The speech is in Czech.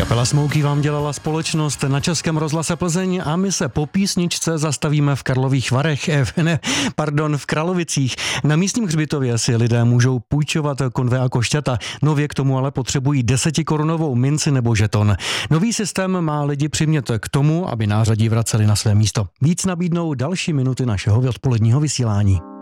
Kapela Smouky vám dělala společnost na Českém rozhlase Plzeň a my se po písničce zastavíme v Karlových Varech, v Kralovicích. Na místním hřbitově si lidé můžou půjčovat konve a košťata. Nově k tomu ale potřebují 10korunovou minci nebo žeton. Nový systém má lidi přimět k tomu, aby nářadí vraceli na své místo. Víc nabídnou další minuty našeho odpoledního vysílání.